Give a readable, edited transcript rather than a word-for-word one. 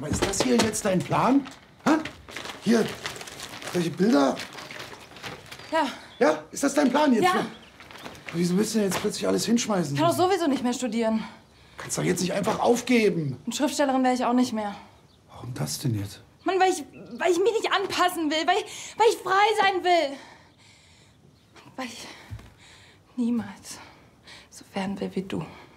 Aber ist das hier jetzt dein Plan? Ha? Hier, solche Bilder? Ja. Ja, ist das dein Plan jetzt? Ja. Wieso willst du denn jetzt plötzlich alles hinschmeißen? Ich kann doch sowieso nicht mehr studieren. Kannst doch jetzt nicht einfach aufgeben. Und Schriftstellerin wäre ich auch nicht mehr. Warum das denn jetzt? Mann, weil ich mich nicht anpassen will, weil ich frei sein will. Weil ich niemals so werden will wie du.